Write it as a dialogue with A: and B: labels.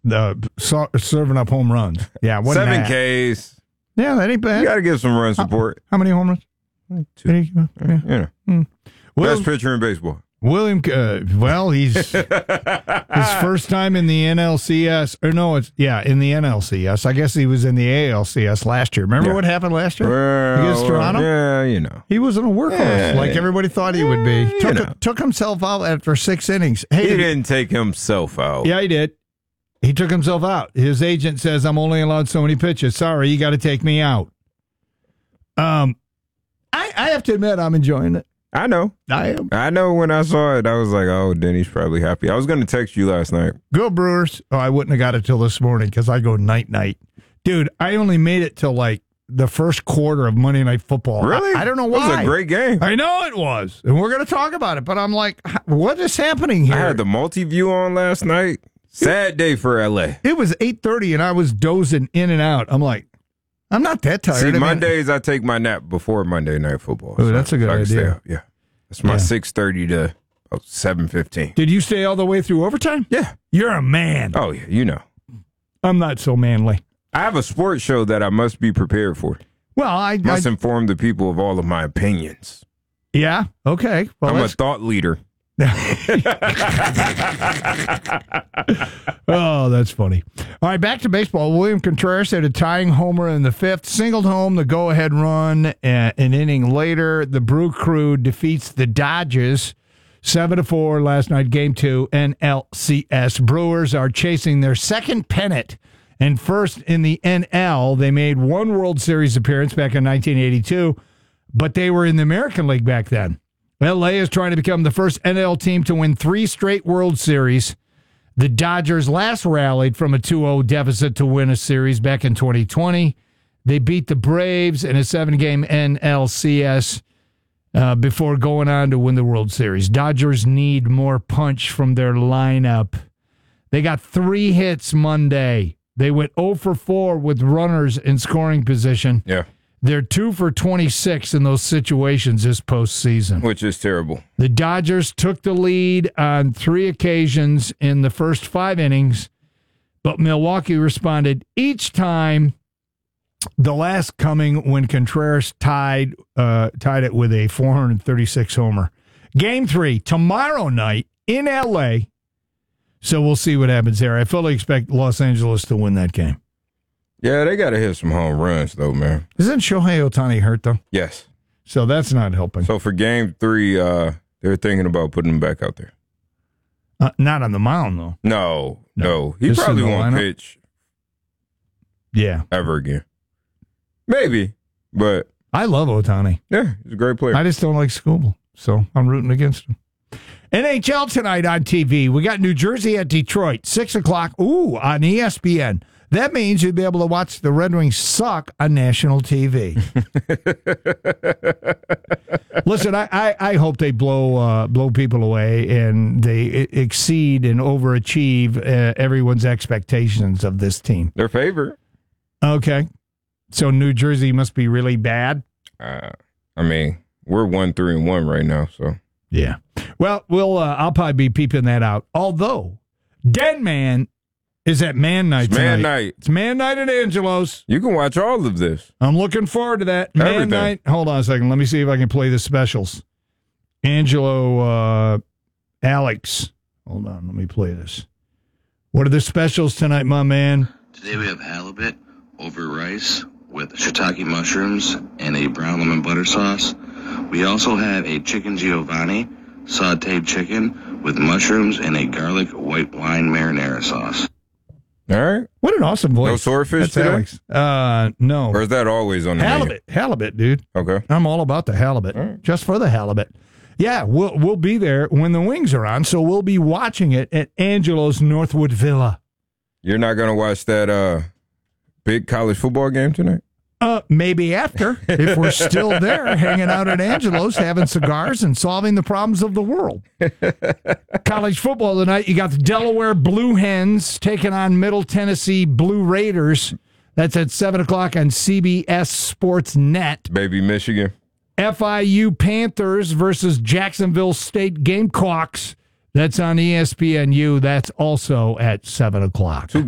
A: serving up home runs. Yeah,
B: 7 Ks.
A: Yeah, that ain't bad.
B: You got to give some run support.
A: How many home runs?
B: 2.
A: Yeah.
B: Best pitcher in baseball.
A: William, he's his first time in the NLCS. Or no, in the NLCS. I guess he was in the ALCS last year. Remember what happened last year against Toronto?
B: Yeah, you know.
A: He wasn't a workhorse like everybody thought he would be. Took himself out after 6 innings. Hey,
B: he didn't take himself out.
A: Yeah, he did. He took himself out. His agent says, I'm only allowed so many pitches. Sorry, you got to take me out. I have to admit, I'm enjoying it.
B: I know.
A: I am.
B: I know when I saw it, I was like, oh, Denny's probably happy. I was going to text you last night.
A: Go Brewers. Oh, I wouldn't have got it till this morning because I go night. Dude, I only made it till like the first quarter of Monday Night Football.
B: Really?
A: I don't know why.
B: It was a great game.
A: I know it was. And we're going to talk about it. But I'm like, what is happening here?
B: I had the multi-view on last night. Sad day for L.A.
A: It was 8:30 and I was dozing in and out. I'm like, I'm not that tired.
B: See, Mondays I take my nap before Monday Night Football.
A: Oh, that's a good idea.
B: Yeah. That's my 6:30 to 7:15.
A: Did you stay all the way through overtime?
B: Yeah.
A: You're a man.
B: Oh, yeah, you know.
A: I'm not so manly.
B: I have a sports show that I must be prepared for.
A: Well, I
B: must inform the people of all of my opinions.
A: Yeah, okay. Well,
B: I'm a thought leader.
A: Oh, that's funny. All right, back to baseball. William Contreras had a tying homer in the 5th, singled home the go-ahead run. An inning later, the Brew Crew defeats the Dodgers 7-4 last night, Game 2, NLCS. Brewers are chasing their second pennant and first in the NL. They made one World Series appearance back in 1982, but they were in the American League back then. LA is trying to become the first NL team to win 3 straight World Series. The Dodgers last rallied from a 2-0 deficit to win a series back in 2020. They beat the Braves in a 7-game NLCS before going on to win the World Series. Dodgers need more punch from their lineup. They got 3 hits Monday. They went 0 for 4 with runners in scoring position.
B: Yeah.
A: They're 2 for 26 in those situations this postseason.
B: Which is terrible.
A: The Dodgers took the lead on 3 occasions in the first 5 innings, but Milwaukee responded each time, the last coming when Contreras tied it with a 436 homer. Game 3, tomorrow night in L.A., so we'll see what happens there. I fully expect Los Angeles to win that game.
B: Yeah, they got to hit some home runs, though, man.
A: Isn't Shohei Ohtani hurt, though?
B: Yes.
A: So that's not helping.
B: So for Game 3, they're thinking about putting him back out there.
A: Not on the mound, though.
B: No. He
A: Just
B: probably
A: in the
B: won't
A: lineup?
B: pitch ever again. Maybe, but...
A: I love Ohtani.
B: Yeah, he's a great player.
A: I just don't like Skubal, so I'm rooting against him. NHL tonight on TV. We got New Jersey at Detroit, 6 o'clock. Ooh, on ESPN. That means you'll be able to watch the Red Wings suck on national TV. Listen, I hope they blow people away and they exceed and overachieve everyone's expectations of this team.
B: Their favorite.
A: Okay. So New Jersey must be really bad?
B: I mean, we're 1-3-1 right now, so.
A: Yeah. Well, I'll probably be peeping that out. Although, Dead Man is at Man Night tonight.
B: Man Night.
A: It's Man Night at Angelo's.
B: You can watch all of this.
A: I'm looking forward to that.
B: Everything.
A: Man Night. Hold on a second. Let me see if I can play the specials. Angelo, Alex. Hold on. Let me play this. What are the specials tonight, my man?
C: Today we have halibut over rice with shiitake mushrooms and a brown lemon butter sauce. We also have a chicken Giovanni, sauteed chicken with mushrooms and a garlic white wine marinara sauce.
B: All right.
A: What an awesome voice.
B: No swordfish today?
A: Alex. No.
B: Or is that always on the
A: halibut?
B: menu?
A: Halibut, dude.
B: Okay.
A: I'm all about the halibut.
B: Right.
A: Just for the halibut. Yeah, we'll be there when the Wings are on, so we'll be watching it at Angelo's Northwood Villa.
B: You're not going to watch that big college football game tonight?
A: Maybe after, if we're still there, hanging out at Angelo's, having cigars and solving the problems of the world. College football tonight, you got the Delaware Blue Hens taking on Middle Tennessee Blue Raiders. That's at 7 o'clock on CBS Sports Net.
B: Baby Michigan.
A: FIU Panthers versus Jacksonville State Gamecocks. That's on ESPNU. That's also at 7 o'clock.